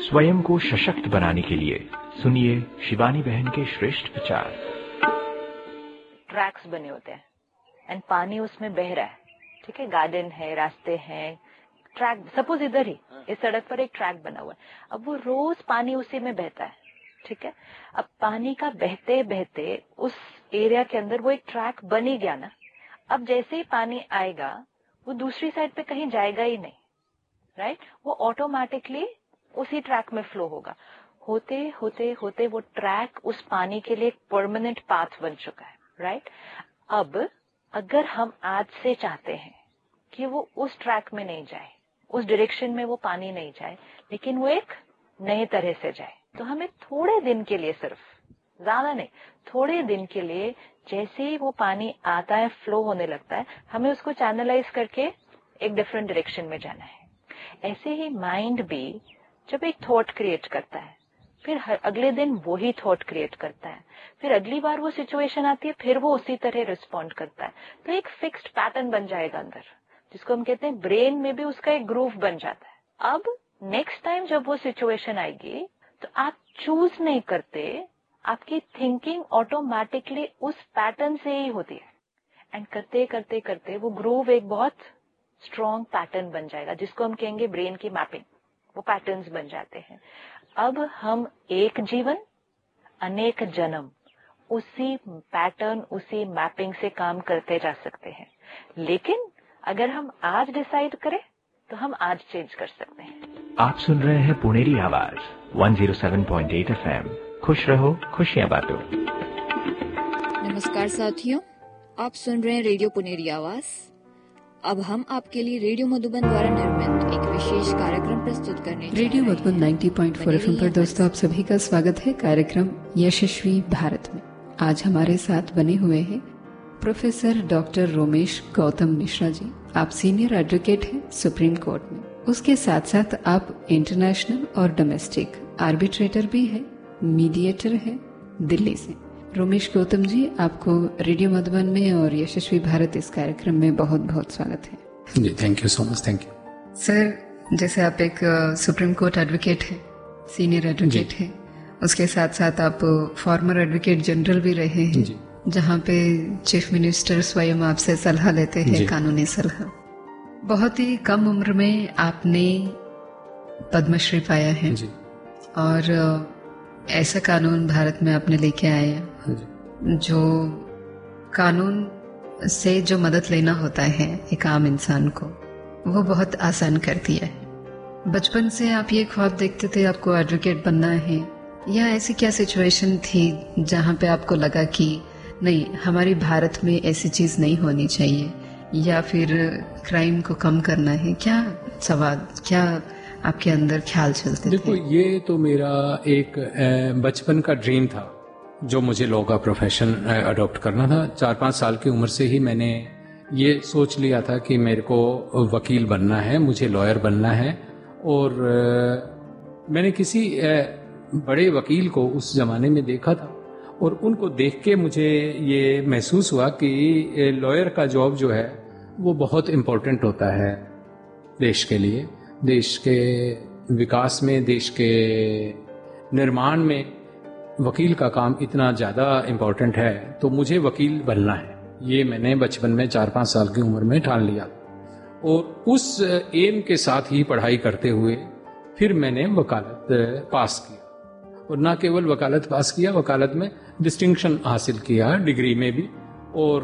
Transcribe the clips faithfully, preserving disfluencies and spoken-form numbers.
स्वयं को सशक्त बनाने के लिए सुनिए शिवानी बहन के श्रेष्ठ विचार। ट्रैक्स बने होते हैं एंड पानी उसमें बह रहा है, ठीक है, गार्डन है, रास्ते हैं, ट्रैक, सपोज इधर ही इस सड़क पर एक ट्रैक बना हुआ है, अब वो रोज पानी उसी में बहता है, ठीक है। अब पानी का बहते बहते उस एरिया के अंदर वो एक ट्रैक बन ही गया ना। अब जैसे ही पानी आएगा वो दूसरी साइड पे कहीं जाएगा ही नहीं, राइट, वो ऑटोमेटिकली उसी ट्रैक में फ्लो होगा। होते होते होते वो ट्रैक उस पानी के लिए एक परमानेंट पाथ बन चुका है, राइट। अब अगर हम आज से चाहते हैं कि वो उस ट्रैक में नहीं जाए, उस डायरेक्शन में वो पानी नहीं जाए, लेकिन वो एक नए तरह से जाए, तो हमें थोड़े दिन के लिए, सिर्फ ज्यादा नहीं, थोड़े दिन के लिए जैसे ही वो पानी आता है, फ्लो होने लगता है, हमें उसको चैनलाइज करके एक डिफरेंट डायरेक्शन में जाना है। ऐसे ही माइंड भी जब एक थॉट क्रिएट करता है, फिर हर अगले दिन वो ही थॉट क्रिएट करता है, फिर अगली बार वो सिचुएशन आती है, फिर वो उसी तरह रिस्पॉन्ड करता है, तो एक फिक्स्ड पैटर्न बन जाएगा अंदर, जिसको हम कहते हैं ब्रेन में भी उसका एक ग्रूव बन जाता है। अब नेक्स्ट टाइम जब वो सिचुएशन आएगी तो आप चूज नहीं करते, आपकी थिंकिंग ऑटोमेटिकली उस पैटर्न से ही होती है, एंड करते करते करते वो ग्रूव एक बहुत स्ट्रॉन्ग पैटर्न बन जाएगा, जिसको हम कहेंगे ब्रेन की मैपिंग। वो पैटर्न्स बन जाते हैं। अब हम एक जीवन अनेक जन्म उसी पैटर्न, उसी मैपिंग से काम करते जा सकते हैं, लेकिन अगर हम आज डिसाइड करें तो हम आज चेंज कर सकते हैं। आप सुन रहे हैं पुनेरी आवाज एक सौ सात पॉइंट आठ एफएम। खुश रहो, खुशियां बांटो। नमस्कार साथियों, आप सुन रहे हैं रेडियो पुनेरी आवाज। अब हम आपके लिए रेडियो मधुबन द्वारा निर्मित एक विशेष कार्यक्रम प्रस्तुत करने रेडियो मधुबन नब्बे पॉइंट चार एफएम पर दोस्तों आप सभी का स्वागत है कार्यक्रम यशस्वी भारत में। आज हमारे साथ बने हुए हैं प्रोफेसर डॉक्टर रोमेश गौतम मिश्रा जी। आप सीनियर एडवोकेट हैं सुप्रीम कोर्ट में, उसके साथ साथ आप इंटरनेशनल और डोमेस्टिक आर्बिट्रेटर भी है, मीडिएटर है दिल्ली से। रोमेश गौतम जी, आपको रेडियो मधुबन में और यशस्वी भारत इस कार्यक्रम में बहुत बहुत स्वागत है। जी, thank you so much. Thank you sir. जैसे आप एक सुप्रीम कोर्ट एडवोकेट है, सीनियर एडवोकेट है, उसके साथ साथ आप फॉर्मर एडवोकेट जनरल भी रहे हैं, जहाँ पे चीफ मिनिस्टर स्वयं आपसे सलाह लेते हैं, कानूनी सलाह। बहुत ही कम उम्र में आपने पद्मश्री पाया है जी। और ऐसा कानून भारत में आपने लेके आए जो कानून से जो मदद लेना होता है एक आम इंसान को, वो बहुत आसान कर दिया है। बचपन से आप ये ख्वाब देखते थे आपको एडवोकेट बनना है, या ऐसी क्या सिचुएशन थी जहाँ पे आपको लगा कि नहीं, हमारी भारत में ऐसी चीज नहीं होनी चाहिए, या फिर क्राइम को कम करना है? क्या सवाल, क्या आपके अंदर ख्याल चलते थे? देखो, ये तो मेरा एक बचपन का ड्रीम था, जो मुझे लॉ का प्रोफेशन अडॉप्ट करना था। चार पांच साल की उम्र से ही मैंने ये सोच लिया था कि मेरे को वकील बनना है, मुझे लॉयर बनना है। और मैंने किसी बड़े वकील को उस जमाने में देखा था, और उनको देख के मुझे ये महसूस हुआ कि लॉयर का जॉब जो है वो बहुत इम्पोर्टेंट होता है देश के लिए, देश के विकास में, देश के निर्माण में वकील का काम इतना ज़्यादा इम्पोर्टेंट है, तो मुझे वकील बनना है। ये मैंने बचपन में चार पाँच साल की उम्र में ठान लिया, और उस एम के साथ ही पढ़ाई करते हुए फिर मैंने वकालत पास किया। और ना केवल वकालत पास किया, वकालत में डिस्टिंक्शन हासिल किया, डिग्री में भी, और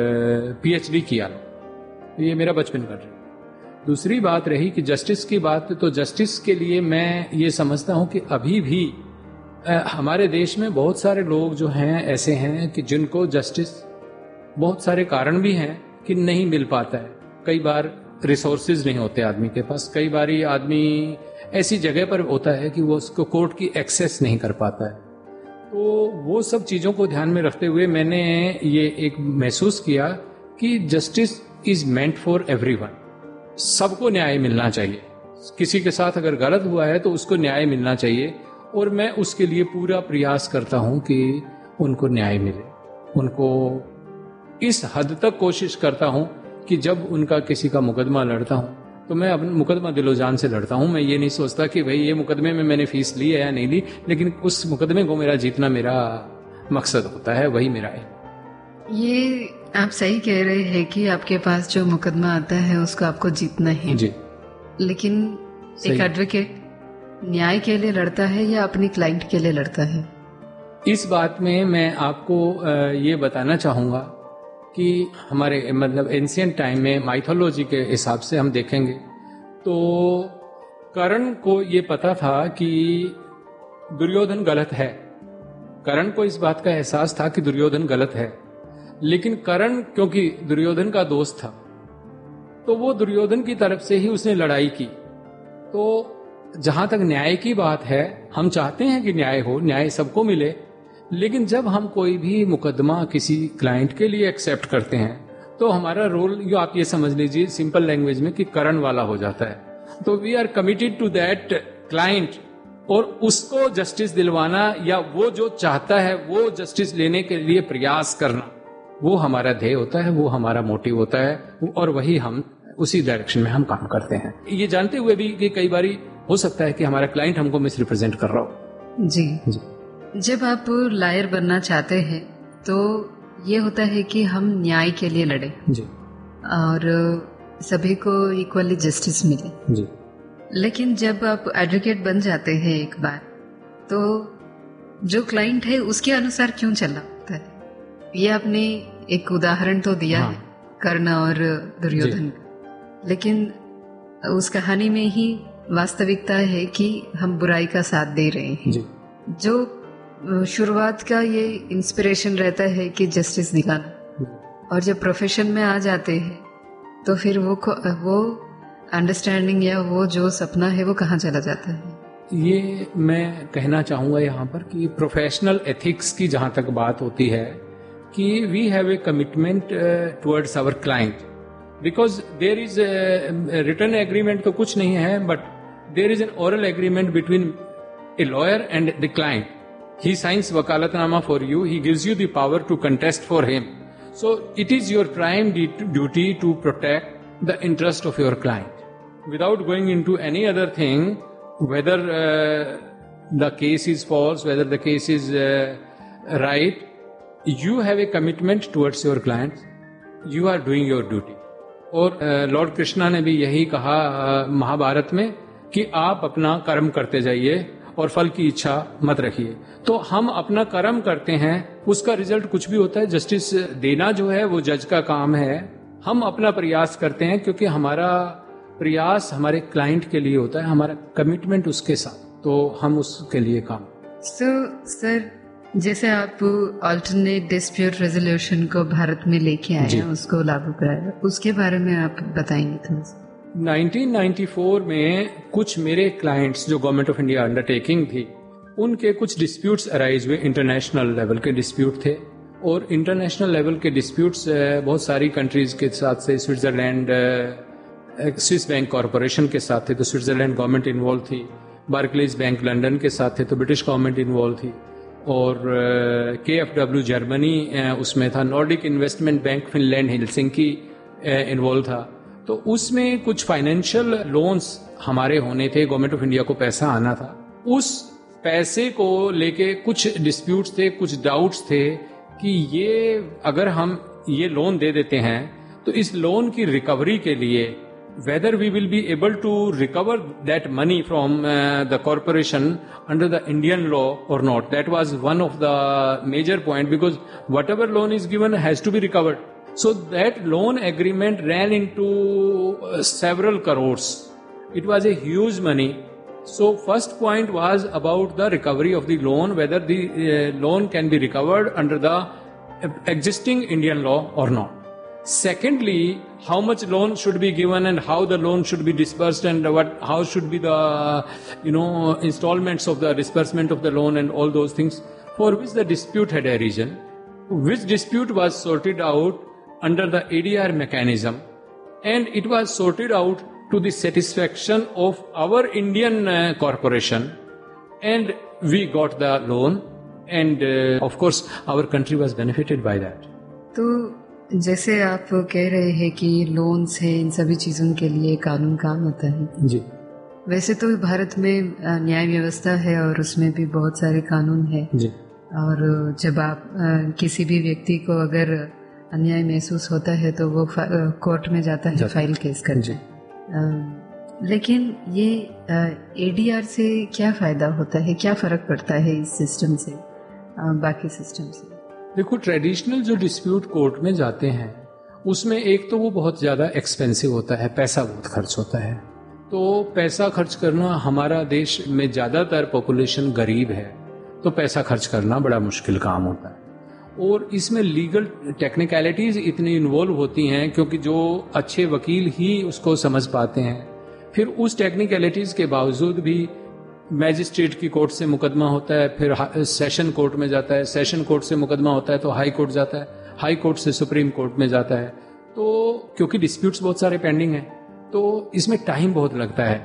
पीएचडी किया। ये मेरा बचपन का ड्रीम। दूसरी बात रही कि जस्टिस की बात, तो जस्टिस के लिए मैं ये समझता हूँ कि अभी भी हमारे देश में बहुत सारे लोग जो हैं ऐसे हैं कि जिनको जस्टिस, बहुत सारे कारण भी हैं कि नहीं मिल पाता है। कई बार रिसोर्सेज नहीं होते आदमी के पास, कई बार आदमी ऐसी जगह पर होता है कि वो उसको कोर्ट की एक्सेस नहीं कर पाता है। तो वो सब चीज़ों को ध्यान में रखते हुए मैंने ये एक महसूस किया कि justice is meant for everyone, सबको न्याय मिलना चाहिए। किसी के साथ अगर गलत हुआ है तो उसको न्याय मिलना चाहिए, और मैं उसके लिए पूरा प्रयास करता हूं कि उनको न्याय मिले। उनको इस हद तक कोशिश करता हूं कि जब उनका किसी का मुकदमा लड़ता हूं तो मैं अपना मुकदमा दिलो जान से लड़ता हूँ। मैं ये नहीं सोचता कि भाई ये मुकदमे में मैंने फीस ली है या नहीं ली, लेकिन उस मुकदमे को मेरा जीतना मेरा मकसद होता है, वही मेरा है। ये आप सही कह रहे हैं कि आपके पास जो मुकदमा आता है उसको आपको जीतना है जी, लेकिन एक एडवोकेट न्याय के लिए लड़ता है या अपनी क्लाइंट के लिए लड़ता है? इस बात में मैं आपको ये बताना चाहूंगा कि हमारे मतलब एंशिएंट टाइम में माइथोलॉजी के हिसाब से हम देखेंगे तो कर्ण को ये पता था कि दुर्योधन गलत है। कर्ण को इस बात का एहसास था कि दुर्योधन गलत है, लेकिन कर्ण क्योंकि दुर्योधन का दोस्त था तो वो दुर्योधन की तरफ से ही उसने लड़ाई की। तो जहां तक न्याय की बात है, हम चाहते हैं कि न्याय हो, न्याय सबको मिले, लेकिन जब हम कोई भी मुकदमा किसी क्लाइंट के लिए एक्सेप्ट करते हैं तो हमारा रोल यो आप ये समझ लीजिए सिंपल लैंग्वेज में कि करण वाला हो जाता है। तो we are committed to that client और उसको जस्टिस दिलवाना या वो जो चाहता है वो जस्टिस लेने के लिए प्रयास करना, वो हमारा ध्येय होता है, वो हमारा मोटिव होता है और वही हम उसी डायरेक्शन में हम काम करते हैं, ये जानते हुए भी कि कई बारी हो सकता है कि हमारा क्लाइंट हमको मिस रिप्रेजेंट कर रहा हो। जी, जी। जब आप लायर बनना चाहते हैं तो ये होता है कि हम न्याय के लिए लड़े जी, और सभी को इक्वली जस्टिस मिले जी। लेकिन जब आप एडवोकेट बन जाते हैं एक बार, तो जो क्लाइंट है उसके अनुसार क्यों चलना होता है? ये आपने एक उदाहरण तो दिया हाँ। है कर्ण और दुर्योधन का, लेकिन उस कहानी में ही वास्तविकता है कि हम बुराई का साथ दे रहे हैं जी। जो शुरुआत का ये इंस्पिरेशन रहता है कि जस्टिस दिलाना, और जब प्रोफेशन में आ जाते हैं तो फिर वो वो अंडरस्टैंडिंग या वो जो सपना है वो कहाँ चला जाता है? ये मैं कहना चाहूंगा यहाँ पर कि प्रोफेशनल एथिक्स की जहां तक बात होती है कि we have a commitment towards our client, because there is written agreement तो कुछ नहीं है, but there is an oral agreement between a lawyer and the client. He signs wakalatnama for you. He gives you the power to contest for him. So it is your prime duty to protect the interest of your client. Without going into any other thing, whether uh, the case is false, whether the case is uh, right, you have a commitment towards your client. You are doing your duty. और Lord Krishna ने भी यही कहा महाभारत में कि आप अपना कर्म करते जाइए और फल की इच्छा मत रखिए. तो हम अपना कर्म करते हैं, उसका रिजल्ट कुछ भी होता है. जस्टिस देना जो है वो जज का काम है. हम अपना प्रयास करते हैं क्योंकि हमारा प्रयास हमारे क्लाइंट के लिए होता है, हमारा कमिटमेंट उसके साथ, तो हम उसके लिए काम. सो so, सर जैसे आप अल्टरनेट डिस्प्यूट रेजोल्यूशन को भारत में लेके आए हैं, उसको लागू कराया, उसके बारे में आप बताएंगे थोड़ा सा. नाइनटीन नाइंटी फोर में कुछ मेरे क्लाइंट्स जो गवर्नमेंट ऑफ इंडिया अंडरटेकिंग थी, उनके कुछ डिस्प्यूट्स अराइज हुए. इंटरनेशनल लेवल के डिस्प्यूट थे और इंटरनेशनल लेवल के डिस्प्यूट्स बहुत सारी कंट्रीज के साथ से, स्विट्जरलैंड, स्विस बैंक कॉरपोरेशन के साथ थे तो स्विट्जरलैंड गवर्नमेंट इन्वॉल्व थी, बार्कलेज बैंक लंदन के साथ थे तो ब्रिटिश गवर्नमेंट इन्वॉल्व थी, और के एफ डब्ल्यू जर्मनी उसमें था, Nordic investment bank Finland Helsinki involve था. तो उसमें कुछ फाइनेंशियल लोन्स हमारे होने थे, गवर्नमेंट ऑफ इंडिया को पैसा आना था. उस पैसे को लेके कुछ डिस्प्यूट्स थे, कुछ डाउट्स थे कि ये अगर हम ये लोन दे देते हैं तो इस लोन की रिकवरी के लिए whether we will be able to recover that money from uh, the corporation under the Indian law or not. That was one of the major point, because whatever loan is given has to be recovered. So that loan agreement ran into uh, several crores. It was a huge money. So first point was about the recovery of the loan, whether the uh, loan can be recovered under the existing Indian law or not. Secondly, how much loan should be given and how the loan should be disbursed and what, how should be the, you know, installments of the disbursement of the loan and all those things, for which the dispute had arisen, which dispute was sorted out under the A D R mechanism, and it was sorted out to the satisfaction of our Indian uh, corporation, and we got the loan, and uh, of course our country was benefited by that. तो जैसे आप कह रहे हैं कि loans हैं, इन सभी चीज़ों के लिए कानून काम आता है जी। वैसे तो भारत में न्याय व्यवस्था है और उसमें भी बहुत सारे कानून है जी। और जब आप किसी भी व्यक्ति को अगर अन्याय महसूस होता है तो वो कोर्ट में जाता है फाइल केस करने। लेकिन ये एडीआर से क्या फायदा होता है, क्या फर्क पड़ता है इस सिस्टम से बाकी सिस्टम से? देखो, ट्रेडिशनल जो डिस्प्यूट कोर्ट में जाते हैं उसमें एक तो वो बहुत ज्यादा एक्सपेंसिव होता है, पैसा बहुत खर्च होता है। तो पैसा खर्च करना, हमारा देश में ज्यादातर पॉपुलेशन गरीब है तो पैसा खर्च करना बड़ा मुश्किल काम होता है। और इसमें लीगल टेक्निकलिटीज इतनी इन्वॉल्व होती हैं क्योंकि जो अच्छे वकील ही उसको समझ पाते हैं। फिर उस टेक्निकलिटीज के बावजूद भी मैजिस्ट्रेट की कोर्ट से मुकदमा होता है, फिर सेशन कोर्ट में जाता है, सेशन कोर्ट से मुकदमा होता है तो हाई कोर्ट जाता है, हाई कोर्ट से सुप्रीम कोर्ट में जाता है। तो क्योंकि डिस्प्यूट्स बहुत सारे पेंडिंग हैं तो इसमें टाइम बहुत लगता है,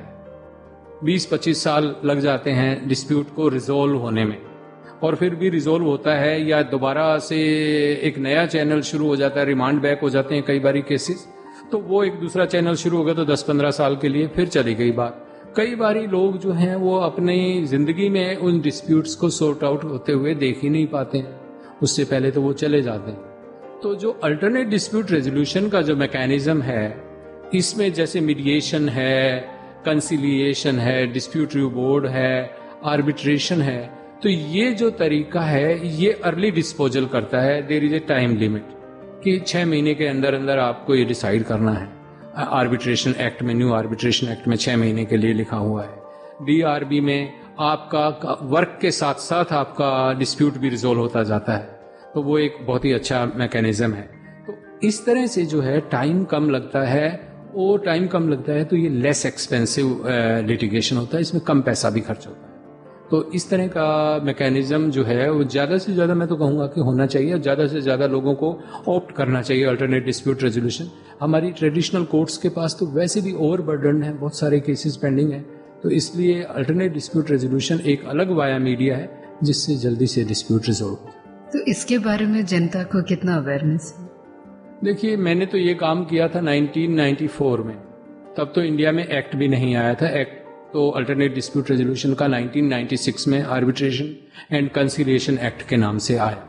बीस पच्चीस साल लग जाते हैं डिस्प्यूट को रिजोल्व होने में। और फिर भी रिजोल्व होता है या दोबारा से एक नया चैनल शुरू हो जाता है, रिमांड बैक हो जाते हैं कई बारी केसेस, तो वो एक दूसरा चैनल शुरू हो गया तो दस पंद्रह साल के लिए फिर चली गई बात। कई बारी लोग जो हैं वो अपनी जिंदगी में उन डिस्प्यूट्स को सॉर्ट आउट होते हुए देख ही नहीं पाते हैं, उससे पहले तो वो चले जाते हैं। तो जो अल्टरनेट डिस्प्यूट रेजोल्यूशन का जो मैकेनिज्म है, इसमें जैसे मीडिएशन है, कंसिलिएशन है, डिस्प्यूट रिव्यू बोर्ड है, आर्बिट्रेशन है, तो ये जो तरीका है ये अर्ली डिस्पोजल करता है। There is a time limit कि छह महीने के अंदर अंदर आपको ये डिसाइड करना है। आर्बिट्रेशन एक्ट में, न्यू आर्बिट्रेशन एक्ट में छह महीने के लिए लिखा हुआ है। डीआरबी में आपका वर्क के साथ साथ आपका डिस्प्यूट भी रिजोल्व होता जाता है, तो वो एक बहुत ही अच्छा मैकेनिज्म है। तो इस तरह से जो है टाइम कम लगता है, और टाइम कम लगता है तो ये लेस एक्सपेंसिव लिटिगेशन होता है, इसमें कम पैसा भी खर्च होता है। तो इस तरह का मैकेनिज्म जो है वो ज्यादा से ज्यादा मैं तो कहूंगा कि होना चाहिए, और ज्यादा से ज्यादा लोगों को ऑप्ट करना चाहिए अल्टरनेट डिस्प्यूट रेजोल्यूशन। हमारी ट्रेडिशनल कोर्ट्स के पास तो वैसे भी ओवर बर्डन है, बहुत सारे केसेस पेंडिंग है, तो इसलिए अल्टरनेट डिस्प्यूट रेजोल्यूशन एक अलग वाया मीडिया है जिससे जल्दी से डिस्प्यूट रिजोल्व हो। तो इसके बारे में जनता को कितना अवेयरनेस है? देखिए, मैंने तो ये काम किया था नाइनटीन नाइंटी फोर में, तब तो इंडिया में एक्ट भी नहीं आया था। एक्ट तो अल्टरनेट डिस्प्यूट रेजोल्यूशन का नाइनटीन नाइंटी सिक्स में आर्बिट्रेशन एंड कंसिलिएशन एक्ट के नाम से आया।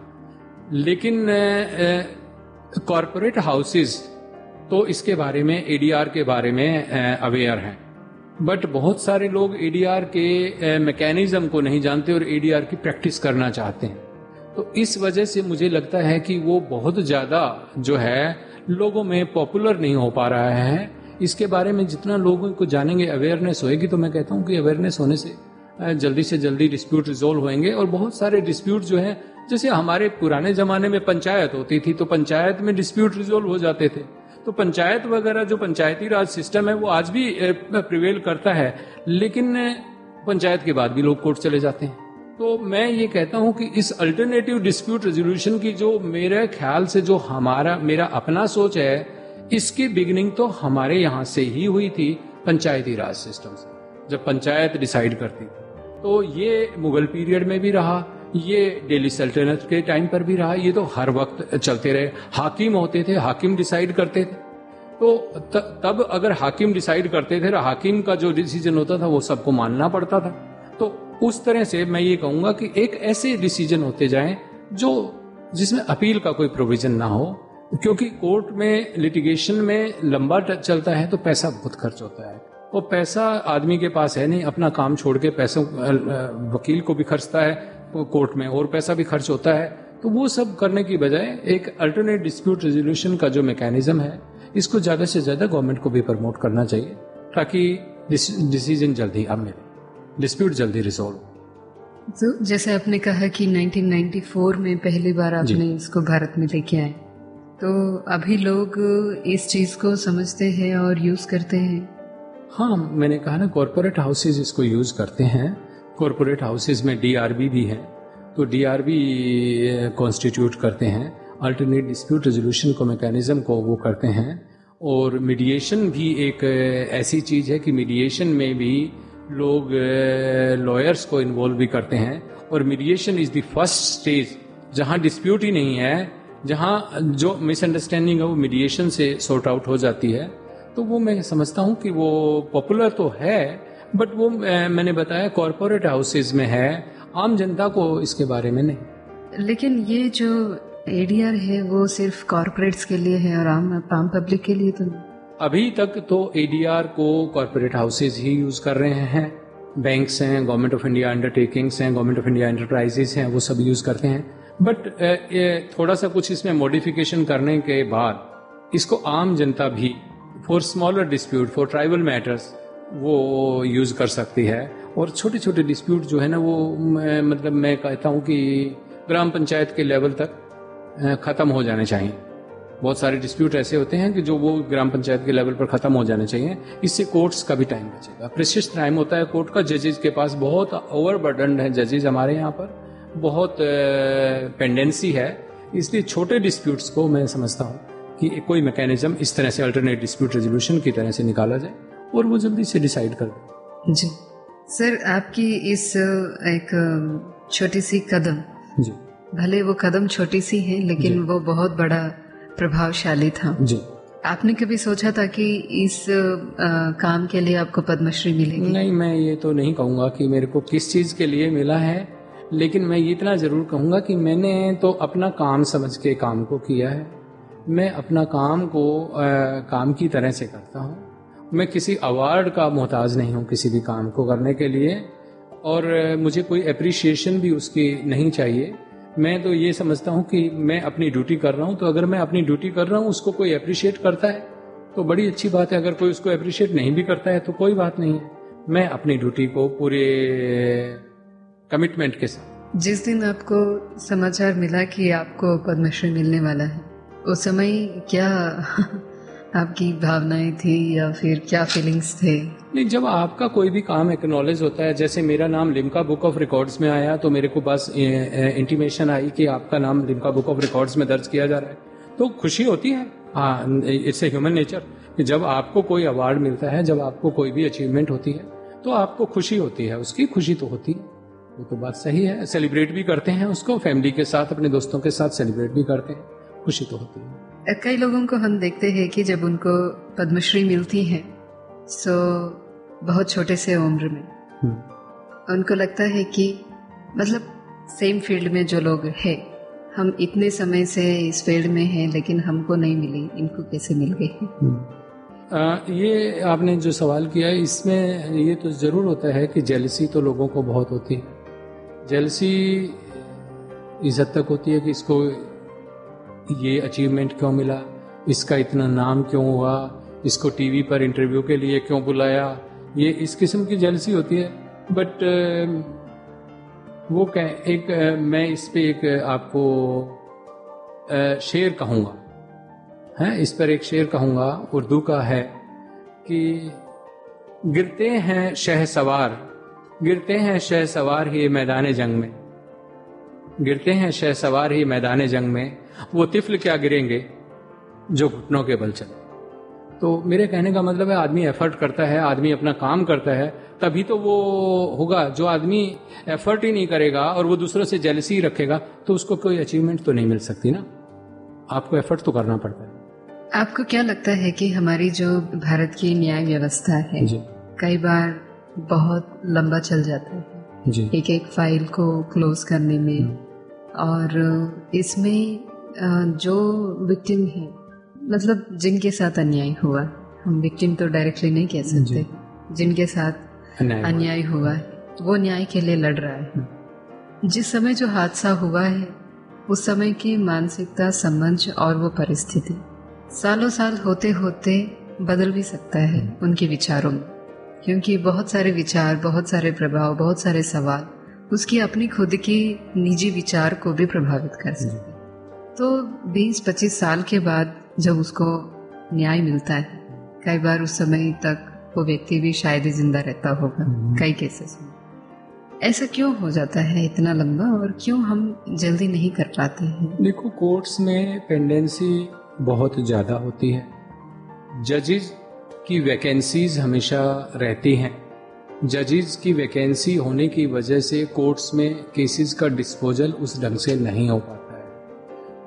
लेकिन कॉरपोरेट हाउसेस तो इसके बारे में, एडीआर के बारे में अवेयर हैं, बट बहुत सारे लोग एडीआर के मैकेनिज्म को नहीं जानते और एडीआर की प्रैक्टिस करना चाहते हैं। तो इस वजह से मुझे लगता है कि वो बहुत ज्यादा जो है लोगों में पॉपुलर नहीं हो पा रहा है। इसके बारे में जितना लोगों को जानेंगे, अवेयरनेस होएगी, तो मैं कहता हूं कि अवेयरनेस होने से जल्दी से जल्दी डिस्प्यूट रिजोल्व होंगे। और बहुत सारे डिस्प्यूट जो हैं, जैसे हमारे पुराने जमाने में पंचायत होती थी तो पंचायत में डिस्प्यूट रिजोल्व हो जाते थे, तो पंचायत वगैरह जो पंचायती राज सिस्टम है वो आज भी प्रिवेल करता है, लेकिन पंचायत के बाद भी लोग कोर्ट चले जाते हैं। तो मैं ये कहता हूं कि इस अल्टरनेटिव डिस्प्यूट रेजोल्यूशन की जो मेरे ख्याल से जो हमारा मेरा अपना सोच है, इसकी बिगिनिंग तो हमारे यहाँ से ही हुई थी, पंचायती राज सिस्टम से, जब पंचायत डिसाइड करती थी। तो ये मुगल पीरियड में भी रहा, ये दिल्ली सल्तनत के टाइम पर भी रहा, ये तो हर वक्त चलते रहे। हाकिम होते थे, हाकिम डिसाइड करते थे, तो तब अगर हाकिम डिसाइड करते थे, हाकिम का जो डिसीजन होता था वो सबको मानना पड़ता था। तो उस तरह से मैं ये कहूंगा कि एक ऐसे डिसीजन होते जाएं जो जिसमें अपील का कोई प्रोविजन ना हो, क्योंकि कोर्ट में लिटिगेशन में लंबा चलता है तो पैसा बहुत खर्च होता है, और पैसा आदमी के पास है नहीं, अपना काम छोड़ के पैसों वकील को भी खर्चता है, कोर्ट में और पैसा भी खर्च होता है। तो वो सब करने की बजाय एक अल्टरनेट डिस्प्यूट रेजोल्यूशन का जो मैकेनिज्म है, इसको ज्यादा से ज्यादा गवर्नमेंट को भी प्रमोट करना चाहिए, ताकि डिसीजन जल्दी अब मिले, डिस्प्यूट जल्दी रिजोल्व। तो जैसे आपने कहा कि नाइनटीन नाइंटी फोर में पहली बार आपने इसको भारत में लेके आए, तो अभी लोग इस चीज को समझते हैं और यूज करते हैं? हाँ, मैंने कहा ना, कॉरपोरेट हाउसेज इसको यूज करते हैं। कॉरपोरेट हाउसेज में डीआरबी भी है, तो डीआरबी कॉन्स्टिट्यूट करते हैं, अल्टरनेट डिस्प्यूट रेजोल्यूशन को मैकेनिज्म को वो करते हैं। और मीडिएशन भी एक ऐसी चीज है कि मीडिएशन में भी लोग लॉयर्स को इन्वॉल्व भी करते हैं, और mediation is the first stage जहां डिस्प्यूट ही नहीं है, जहाँ जो मिसअंडरस्टैंडिंग है वो मीडिएशन से सॉर्ट आउट हो जाती है, तो वो मैं समझता हूँ कि वो पॉपुलर तो है, बट वो मैंने बताया कॉरपोरेट हाउसेज में है, आम जनता को इसके बारे में नहीं। लेकिन ये जो एडीआर है वो सिर्फ कॉरपोरेट्स के लिए है और आम आम पब्लिक के लिए तो नहीं। अभी तक तो एडीआर को कॉरपोरेट हाउसेज ही यूज कर रहे हैं, बैंक्स हैं, गवर्नमेंट ऑफ इंडिया अंडरटेकिंग्स हैं, गवर्नमेंट ऑफ इंडिया एंटरप्राइजेस हैं, वो सब यूज करते हैं। बट थोड़ा सा कुछ इसमें मॉडिफिकेशन करने के बाद इसको आम जनता भी for smaller dispute, for tribal matters वो यूज कर सकती है। और छोटे छोटे डिस्प्यूट जो है ना वो मतलब मैं कहता हूँ कि ग्राम पंचायत के लेवल तक खत्म हो जाने चाहिए। बहुत सारे डिस्प्यूट ऐसे होते हैं कि जो वो ग्राम पंचायत के लेवल पर खत्म हो जाने चाहिए, इससे कोर्ट्स का भी टाइम बचेगा। प्रेशियस टाइम होता है कोर्ट का, जजेस के पास बहुत ओवरबर्डन्ड है, जजेस हमारे यहाँ पर बहुत पेंडेंसी है, इसलिए छोटे डिस्प्यूट्स को मैं समझता हूँ कि कोई मैकेनिज्म इस तरह से अल्टरनेट डिस्प्यूट रेजोल्यूशन की तरह से निकाला जाए और वो जल्दी से डिसाइड कर दे। जी सर, आपकी इस एक छोटी सी कदम, जी भले वो कदम छोटी सी है लेकिन वो बहुत बड़ा प्रभावशाली था। जी आपने कभी सोचा था कि इस आ, काम के लिए आपको पद्मश्री मिलेगी? नहीं, मैं ये तो नहीं कहूँगा कि मेरे को किस चीज़ के लिए मिला है, लेकिन मैं ये इतना ज़रूर कहूँगा कि मैंने तो अपना काम समझ के काम को किया है। मैं अपना काम को आ, काम की तरह से करता हूँ। मैं किसी अवार्ड का मोहताज नहीं हूँ किसी भी काम को करने के लिए, और मुझे कोई अप्रिशिएशन भी उसकी नहीं चाहिए। मैं तो ये समझता हूँ कि मैं अपनी ड्यूटी कर रहा हूँ, तो अगर मैं अपनी ड्यूटी कर रहा हूँ उसको कोई अप्रिशिएट करता है तो बड़ी अच्छी बात है, अगर कोई उसको अप्रिशिएट नहीं भी करता है तो कोई बात नहीं है। मैं अपनी ड्यूटी को पूरे कमिटमेंट के साथ। जिस दिन आपको समाचार मिला कि आपको पद्मश्री मिलने वाला है, उस समय क्या आपकी भावनाएं थी या फिर क्या फीलिंग्स थे? नहीं, जब आपका कोई भी काम एक्नॉलेज होता है, जैसे मेरा नाम लिम्का बुक ऑफ रिकॉर्ड्स में आया तो मेरे को बस इंटीमेशन आई कि आपका नाम लिम्का बुक ऑफ रिकॉर्ड्स में दर्ज किया जा रहा है, तो खुशी होती है। हाँ, इट्स ए ह्यूमन नेचर कि जब आपको कोई अवार्ड मिलता है, जब आपको कोई भी अचीवमेंट होती है तो आपको खुशी होती है, उसकी खुशी तो होती है, वो तो बात सही है। सेलिब्रेट भी करते हैं उसको, फैमिली के साथ, अपने दोस्तों के साथ सेलिब्रेट भी करते हैं, खुशी तो होती है। कई लोगों को हम देखते हैं कि जब उनको पद्मश्री मिलती है तो बहुत छोटे से उम्र में उनको लगता है कि मतलब सेम फील्ड में जो लोग हैं, हम इतने समय से इस फील्ड में हैं लेकिन हमको नहीं मिली, इनको कैसे मिल गई? ये आपने जो सवाल किया है इसमें ये तो जरूर होता है कि जेलसी तो लोगों को बहुत होती है। जेलसी इस हद तक होती है कि इसको ये अचीवमेंट क्यों मिला, इसका इतना नाम क्यों हुआ, इसको टीवी पर इंटरव्यू के लिए क्यों बुलाया, ये इस किस्म की जेलसी होती है। बट वो क्या एक मैं इस पे एक आपको शेर कहूँगा, है इस पर एक शेर कहूँगा, उर्दू का है कि गिरते हैं शह सवार, गिरते हैं शह सवार ही मैदान जंग में, गिरते हैं शह सवार ही मैदान जंग में, वो तिफल क्या गिरेंगे जो घुटनों के बल चले। तो मेरे कहने का मतलब है आदमी एफर्ट करता है, आदमी अपना काम करता है, तभी तो वो होगा। जो आदमी एफर्ट ही नहीं करेगा और वो दूसरों से जेलसी रखेगा तो उसको कोई अचीवमेंट तो नहीं मिल सकती ना। आपको एफर्ट तो करना पड़ता है। आपको क्या लगता है कि हमारी जो भारत की न्याय व्यवस्था है जी। कई बार बहुत लंबा चल जाता है जी। एक एक फाइल को क्लोज करने में, और इसमें जो विक्टिम है, मतलब जिनके साथ अन्याय हुआ, हम विक्टिम तो डायरेक्टली नहीं कह सकते, जिनके साथ अन्याय हुआ है वो न्याय के लिए लड़ रहा है। जिस समय जो हादसा हुआ है उस समय की मानसिकता, समझ और वो परिस्थिति सालों साल होते होते बदल भी सकता है उनके विचारों में, क्योंकि बहुत सारे विचार, बहुत सारे प्रभाव, बहुत सारे सवाल उसकी अपनी खुद की निजी विचार को भी प्रभावित कर सकते हैं। तो बीस पच्चीस साल के बाद जब उसको न्याय मिलता है, कई बार उस समय तक वो व्यक्ति भी शायद ही जिंदा रहता होगा कई केसेस में। ऐसा क्यों हो जाता है इतना लंबा, और क्यों हम जल्दी नहीं कर पाते हैं? देखो, कोर्ट्स में पेंडेंसी बहुत ज्यादा होती है, जजेस की वैकेंसीज हमेशा रहती हैं। जजेस की वैकेंसी होने की वजह से कोर्ट्स में केसेस का डिस्पोजल उस ढंग से नहीं हो पाता है।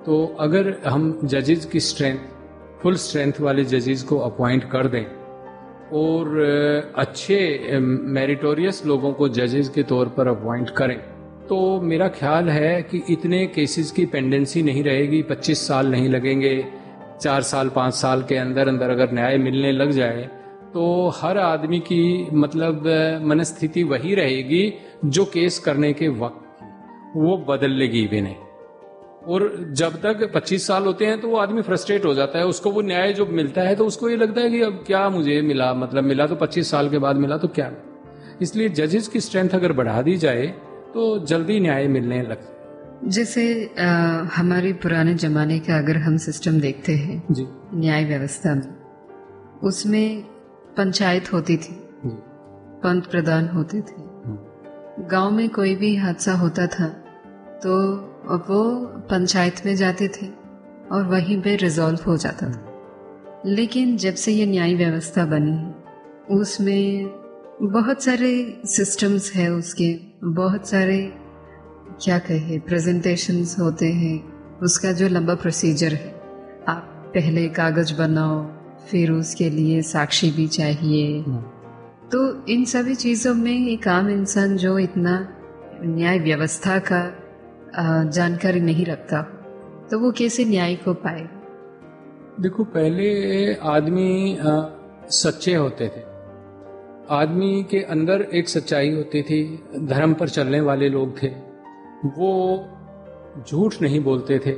तो अगर हम जजेस की स्ट्रेंथ, फुल स्ट्रेंथ वाले जजेस को अपॉइंट कर दें और अच्छे मेरिटोरियस लोगों को जजेस के तौर पर अपॉइंट करें, तो मेरा ख्याल है कि इतने केसेस की पेंडेंसी नहीं रहेगी, पच्चीस साल नहीं लगेंगे, चार साल पाँच साल के अंदर अंदर अगर न्याय मिलने लग जाए तो हर आदमी की मतलब मनस्थिति वही रहेगी जो केस करने के वक्त, वो बदलेगी भी नहीं। और जब तक पच्चीस साल होते हैं तो वो आदमी फ्रस्ट्रेट हो जाता है, उसको वो न्याय जो मिलता है तो उसको ये लगता है कि अब क्या मुझे मिला, मतलब मिला तो पच्चीस साल के बाद मिला तो क्या मिला। इसलिए जजेस की स्ट्रेंथ अगर बढ़ा दी जाए तो जल्दी न्याय मिलने लगता। जैसे आ, हमारे पुराने जमाने का अगर हम सिस्टम देखते हैं जी, न्याय व्यवस्था में, उसमें पंचायत होती थी, पंत प्रधान होते थे, गांव में कोई भी हादसा होता था तो वो पंचायत में जाते थे और वहीं पे रिजॉल्व हो जाता था। लेकिन जब से ये न्याय व्यवस्था बनी है उसमें बहुत सारे सिस्टम्स है, उसके बहुत सारे क्या कहे प्रेजेंटेशंस होते हैं, उसका जो लंबा प्रोसीजर है, आप पहले कागज बनाओ, फिर उसके लिए साक्षी भी चाहिए। तो इन सभी चीजों में एक आम इंसान जो इतना न्याय व्यवस्था का जानकारी नहीं रखता तो वो कैसे न्याय को पाए? देखो, पहले आदमी सच्चे होते थे, आदमी के अंदर एक सच्चाई होती थी, धर्म पर चलने वाले लोग थे, वो झूठ नहीं बोलते थे,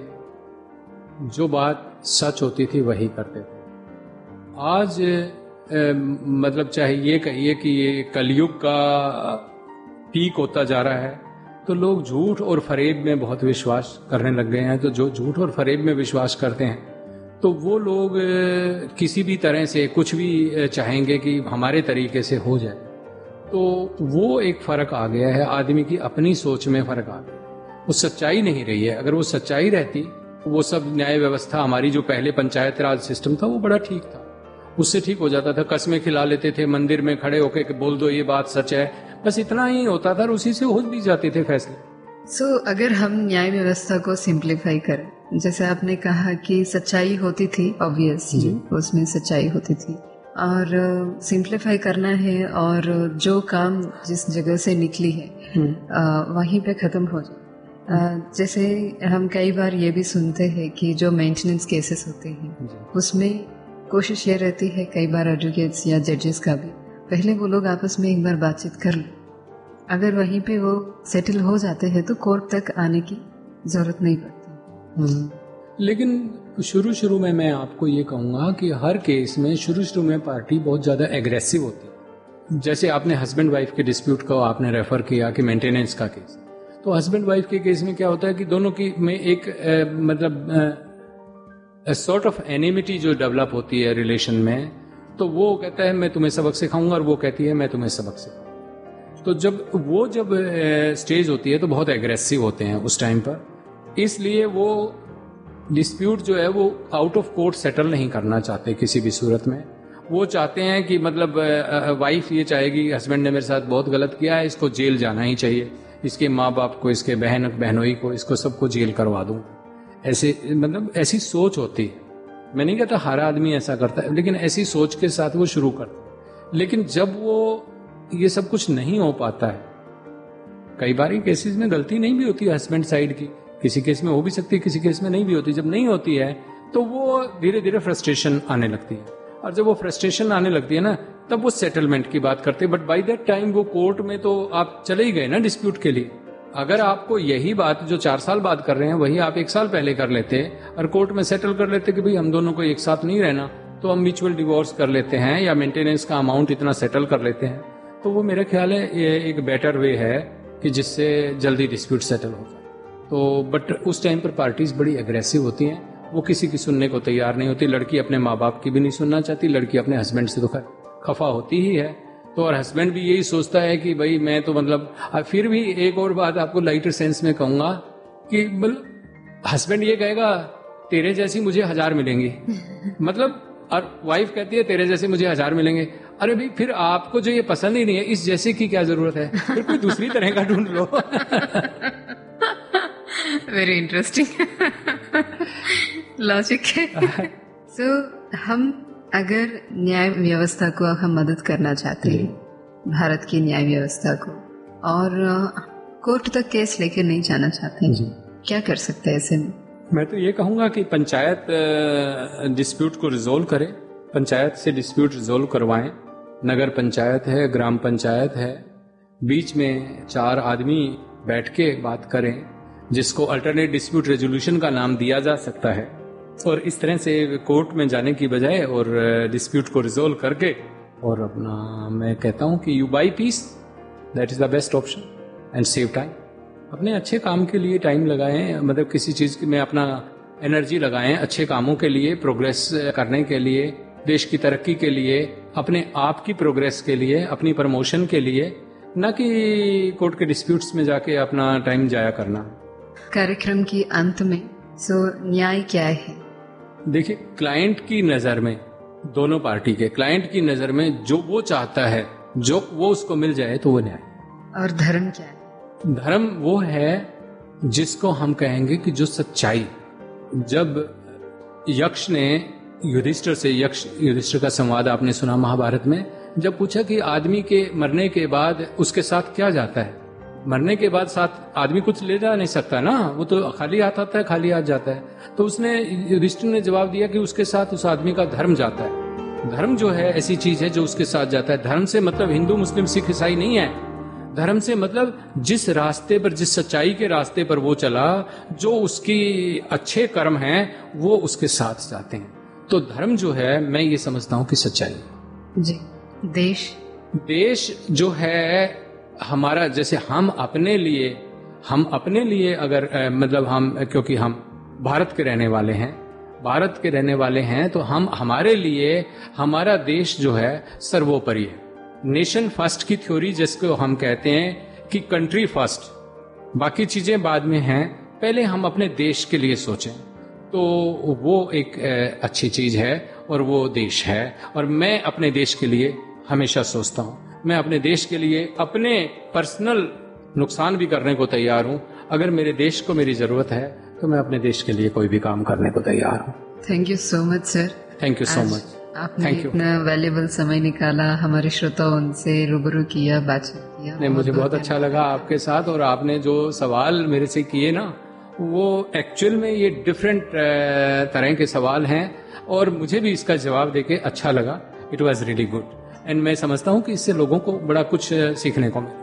जो बात सच होती थी वही करते थे। आज ए, मतलब चाहे ये कहिए कि ये कलयुग का पीक होता जा रहा है, तो लोग झूठ और फरेब में बहुत विश्वास करने लग गए हैं। तो जो झूठ और फरेब में विश्वास करते हैं तो वो लोग किसी भी तरह से कुछ भी चाहेंगे कि हमारे तरीके से हो जाए। तो वो एक फर्क आ गया है, आदमी की अपनी सोच में फर्क आ गया, वो सच्चाई नहीं रही है। अगर वो सच्चाई रहती, वो सब न्याय व्यवस्था हमारी जो पहले पंचायत राज सिस्टम था वो बड़ा ठीक था, उससे ठीक हो जाता था। कस्में खिला लेते थे, मंदिर में खड़े होकर बोल दो ये बात सच है, बस इतना ही होता था और उसी से हो भी जाते थे फैसले। सो so, अगर हम न्याय व्यवस्था को सिंप्लीफाई करें, जैसे आपने कहा कि सच्चाई होती थी, ऑब्वियसली उसमें सच्चाई होती थी, और सिंप्लीफाई uh, करना है और जो काम जिस जगह से निकली है uh, वहीं पे खत्म हो जाए। uh, जैसे हम कई बार ये भी सुनते हैं कि जो मेंटेनेंस केसेस होते हैं उसमें कोशिश ये रहती है कई बार एडवोकेट्स या जजेस का भी, पहले वो लोग आपस में एक बार बातचीत कर लें, अगर वहीं पे वो सेटल हो जाते हैं तो कोर्ट तक आने की जरूरत नहीं पड़ती। लेकिन शुरू शुरू में मैं आपको ये कहूंगा कि हर केस में शुरू शुरू में पार्टी बहुत ज्यादा एग्रेसिव होती है। जैसे आपने हस्बैंड वाइफ के डिस्प्यूट को आपने रेफर किया कि मेंटेनेंस का केस, तो हस्बैंड वाइफ के केस में क्या होता है कि दोनों की में एक ए, मतलब सॉर्ट ऑफ एनिमिटी जो डेवलप होती है रिलेशन में, तो वो कहता है मैं तुम्हें सबक सिखाऊंगा और वो कहती है मैं तुम्हें सबक सिखाऊंगा। तो जब वो जब स्टेज होती है तो बहुत एग्रेसिव होते हैं उस टाइम पर, इसलिए वो डिस्प्यूट जो है वो आउट ऑफ कोर्ट सेटल नहीं करना चाहते किसी भी सूरत में। वो चाहते हैं कि मतलब वाइफ ये चाहेगी हस्बैंड ने मेरे साथ बहुत गलत किया है, इसको जेल जाना ही चाहिए, इसके माँ बाप को, इसके बहन बहनोई को, इसको सबको जेल करवा दूं। ऐसे मतलब ऐसी सोच होती है। मैं नहीं कहता हर आदमी ऐसा करता है, लेकिन ऐसी सोच के साथ वो शुरू करता है। लेकिन जब वो ये सब कुछ नहीं हो पाता है, कई बार केसेस में गलती नहीं भी होती है हस्बैंड साइड की, किसी केस में हो भी सकती है, किसी केस में नहीं भी होती। जब नहीं होती है तो वो धीरे धीरे फ्रस्ट्रेशन आने लगती है, और जब वो फ्रस्ट्रेशन आने लगती है ना, तब वो सेटलमेंट की बात करते हैं। बट बाय दैट टाइम वो कोर्ट में तो आप चले ही गए ना डिस्प्यूट के लिए। अगर आपको यही बात जो चार साल बाद कर रहे हैं वही आप एक साल पहले कर लेते और कोर्ट में सेटल कर लेते कि भाई हम दोनों को एक साथ नहीं रहना, तो हम म्यूचुअल डिवोर्स कर लेते हैं या मेंटेनेंस का अमाउंट इतना सेटल कर लेते हैं, तो वो मेरा ख्याल है ये एक बेटर वे है कि जिससे जल्दी डिस्प्यूट सेटल हो जाए। तो बट उस टाइम पर पार्टीज बड़ी एग्रेसिव होती हैं, वो किसी की सुनने को तैयार नहीं होती। लड़की अपने माँ बाप की भी नहीं सुनना चाहती, लड़की अपने हस्बैंड से तो खफा होती ही है। तो और हस्बैंड भी यही सोचता है कि भाई मैं तो मतलब, फिर भी एक और बात आपको लाइटर सेंस में कहूंगा कि मतलब हस्बैंड ये कहेगा तेरे जैसी मुझे हजार मिलेंगी मतलब, और वाइफ कहती है तेरे जैसे मुझे हजार मिलेंगे। अरे भाई फिर आपको जो ये पसंद ही नहीं है, इस जैसे की क्या जरूरत है, फिर कोई दूसरी तरह का ढूंढ लो। Very interesting. लॉजिक है। सो so, हम अगर न्याय व्यवस्था को हम मदद करना चाहते हैं, भारत की न्याय व्यवस्था को, और कोर्ट तक केस लेकर नहीं जाना चाहते हैं, क्या कर सकते हैं ऐसे में? मैं तो ये कहूंगा कि पंचायत डिस्प्यूट को रिजोल्व करे, पंचायत से डिस्प्यूट रिजोल्व करवाएं। नगर पंचायत है, ग्राम पंचायत है, बीच में चार आदमी बैठ के बात करें, जिसको अल्टरनेट डिस्प्यूट रेजोल्यूशन का नाम दिया जा सकता है। और इस तरह से कोर्ट में जाने की बजाय और डिस्प्यूट को रिजोल्व करके, और अपना मैं कहता हूं कि you by piece, that is the best option and save time. अपने अच्छे काम के लिए टाइम लगाएं, मतलब किसी चीज में अपना एनर्जी लगाएं, अच्छे कामों के लिए, प्रोग्रेस करने के लिए, देश की तरक्की के लिए, अपने आप की प्रोग्रेस के लिए, अपनी प्रमोशन के लिए, न कि कोर्ट के डिस्प्यूट्स में जाके अपना टाइम जाया करना। कार्यक्रम की अंत में सो न्याय क्या है? देखिए, क्लाइंट की नजर में, दोनों पार्टी के क्लाइंट की नजर में जो वो चाहता है, जो वो उसको मिल जाए, तो वो न्याय। और धर्म क्या है? धर्म वो है जिसको हम कहेंगे कि जो सच्चाई। जब यक्ष ने युधिष्ठिर से, यक्ष युधिष्ठिर का संवाद आपने सुना महाभारत में, जब पूछा कि आदमी के मरने के बाद उसके साथ क्या जाता है, मरने के बाद साथ आदमी कुछ ले जा नहीं सकता ना, वो तो खाली हाथ आता है, खाली हाथ जाता है। तो उसने, युधिष्ठिर ने जवाब दिया कि उसके साथ उस आदमी का धर्म जाता है। धर्म जो है ऐसी चीज है जो उसके साथ जाता है। धर्म से मतलब हिंदू, मुस्लिम, सिख, ईसाई नहीं है। धर्म से मतलब जिस रास्ते पर, जिस सच्चाई के रास्ते पर वो चला, जो उसकी अच्छे कर्म हैं, वो उसके साथ जाते हैं। तो धर्म जो है, मैं ये समझता हूं कि सच्चाई जी। देश देश जो है हमारा, जैसे हम अपने लिए, हम अपने लिए अगर ए, मतलब हम, क्योंकि हम भारत के रहने वाले हैं, भारत के रहने वाले हैं, तो हम, हमारे लिए हमारा देश जो है सर्वोपरि है। नेशन फर्स्ट की थ्योरी जिसको हम कहते हैं कि कंट्री फर्स्ट, बाकी चीजें बाद में हैं, पहले हम अपने देश के लिए सोचें, तो वो एक अच्छी चीज है और वो देश है। और मैं अपने देश के लिए हमेशा सोचता हूं, मैं अपने देश के लिए अपने पर्सनल नुकसान भी करने को तैयार हूं। अगर मेरे देश को मेरी जरूरत है तो मैं अपने देश के लिए कोई भी काम करने को तैयार हूं। Thank you so much sir. Thank you so much. आपने इतना वैल्यूएबल समय निकाला, हमारे श्रोताओं से रूबरू किया, बातचीत किया। नहीं, मुझे बहुत अच्छा लगा आपके साथ। और आपने जो सवाल मेरे से किए ना, वो एक्चुअल में ये डिफरेंट तरह के सवाल हैं, और मुझे भी इसका जवाब देके अच्छा लगा। It was really good, and मैं समझता हूँ कि इससे लोगों को बड़ा कुछ सीखने को मिला।